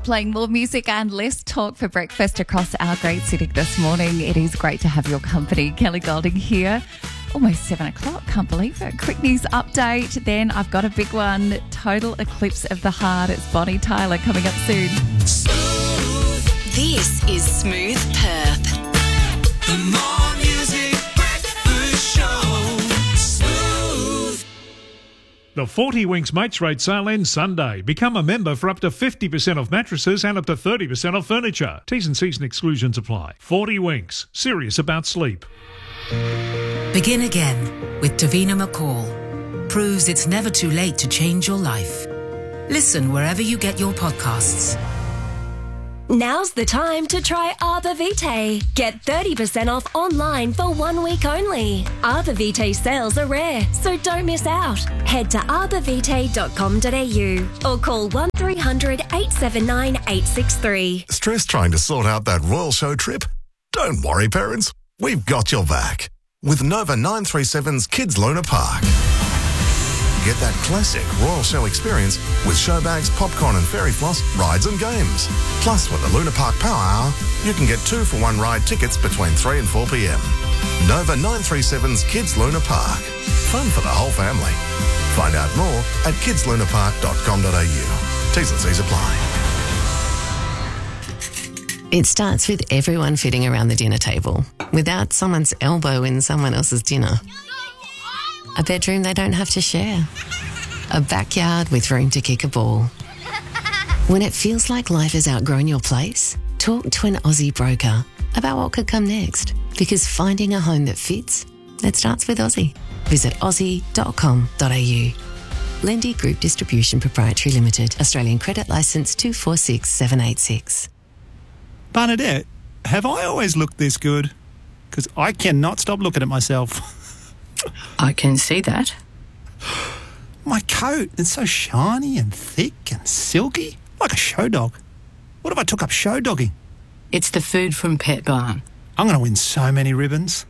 playing more music and less talk for breakfast across our great city this morning. It is great to have your company. Kelly Golding here. Almost 7 o'clock. Can't believe it. Quick news update. Then I've got a big one. Total eclipse of the heart. It's Bonnie Tyler coming up soon. This is Smooth Perth. The More Music Breakfast Show. Smooth. The 40 Winks Mates Rate sale ends Sunday. Become a member for up to 50% off mattresses and up to 30% off furniture. T's and C's and exclusions apply. 40 Winks. Serious about sleep. Begin again with Davina McCall. Proves it's never too late to change your life. Listen wherever you get your podcasts. Now's the time to try Arbor Vitae. Get 30% off online for 1 week only. Arbor Vitae sales are rare, so don't miss out. Head to arborvitae.com.au or call 1300 879 863. Stress trying to sort out that Royal Show trip? Don't worry, parents. We've got your back. With Nova 937's Kids Luna Park. Get that classic Royal Show experience with show bags, popcorn and fairy floss, rides and games. Plus, with the Luna Park Power Hour, you can get 2-for-1 ride tickets between 3 and 4 p.m. Nova 937's Kids Luna Park. Fun for the whole family. Find out more at kidslunapark.com.au. T's and C's apply. It starts with everyone fitting around the dinner table without someone's elbow in someone else's dinner. A bedroom they don't have to share. A backyard with room to kick a ball. When it feels like life has outgrown your place, talk to an Aussie broker about what could come next. Because finding a home that fits, it starts with Aussie. Visit aussie.com.au. Lendy Group Distribution Proprietary Limited. Australian Credit Licence 246786. Bernadette, have I always looked this good? Because I cannot stop looking at myself. I can see that. My coat, it's so shiny and thick and silky, like a show dog. What if I took up show dogging? It's the food from Pet Barn. I'm going to win so many ribbons.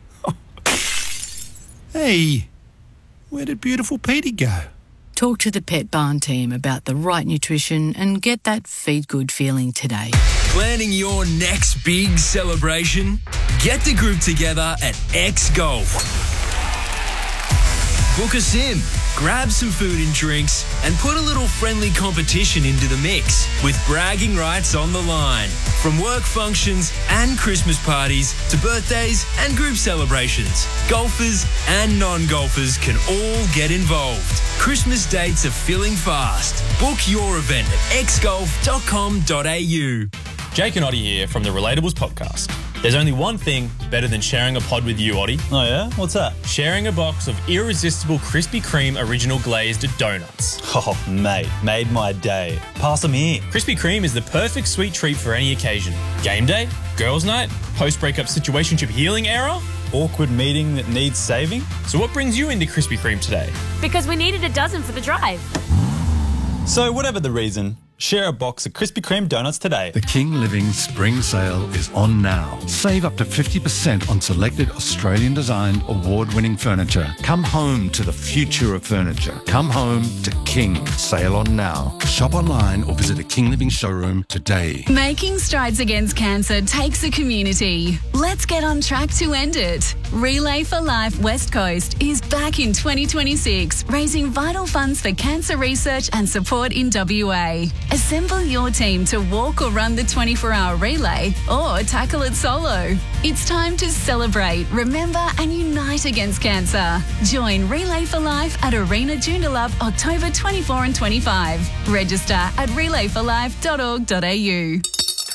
Hey, where did beautiful Petey go? Talk to the Pet Barn team about the right nutrition and get that feed good feeling today. Planning your next big celebration? Get the group together at X Golf. Book a sim, grab some food and drinks, and put a little friendly competition into the mix with bragging rights on the line. From work functions and Christmas parties to birthdays and group celebrations, golfers and non-golfers can all get involved. Christmas dates are filling fast. Book your event at xgolf.com.au. Jake and Oddie here from the Relatables podcast. There's only one thing better than sharing a pod with you, Oddie. Oh yeah? What's that? Sharing a box of irresistible Krispy Kreme original glazed donuts. Oh, mate, made my day. Pass them here. Krispy Kreme is the perfect sweet treat for any occasion. Game day, girls' night, post-breakup situationship healing era, awkward meeting that needs saving. So what brings you into Krispy Kreme today? Because we needed a dozen for the drive. So whatever the reason, share a box of Krispy Kreme donuts today. The King Living Spring Sale is on now. Save up to 50% on selected Australian-designed, award-winning furniture. Come home to the future of furniture. Come home to King. Sale on now. Shop online or visit a King Living showroom today. Making strides against cancer takes a community. Let's get on track to end it. Relay for Life West Coast is back in 2026, raising vital funds for cancer research and support in WA. Assemble your team to walk or run the 24-hour relay or tackle it solo. It's time to celebrate, remember and unite against cancer. Join Relay for Life at Arena Joondalup October 24 and 25. Register at relayforlife.org.au.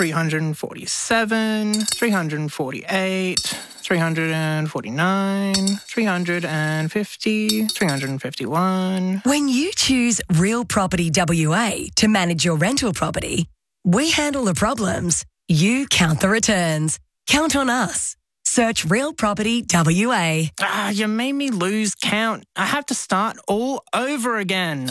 347, 348, 349, 350, 351. When you choose Real Property WA to manage your rental property, we handle the problems, you count the returns. Count on us. Search Real Property WA. You made me lose count. I have to start all over again.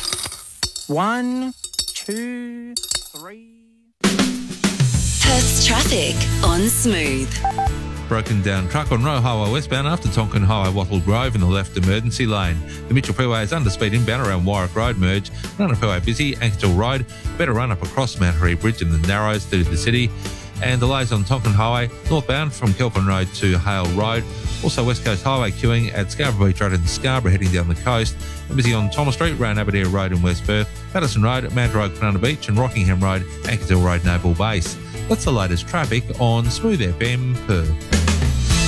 1, 2, 3... Perth's Traffic on Smooth. Broken down truck on Roe Highway westbound after Tonkin Highway Wattle Grove in the left emergency lane. The Mitchell Freeway is under speed inbound around Warwick Road merge. Runner Freeway busy, Ankershill Road. Better run up across Mount Harry Bridge in the Narrows through the city. And delays on Tonkin Highway northbound from Kelvin Road to Hale Road. Also West Coast Highway queuing at Scarborough Beach Road in Scarborough heading down the coast. And busy on Thomas Street, round Aberdare Road in West Perth, Patterson Road, Mount Road, Banana Beach and Rockingham Road, Ankershill Road, Noble Base. That's the latest traffic on Smooth FM Perth.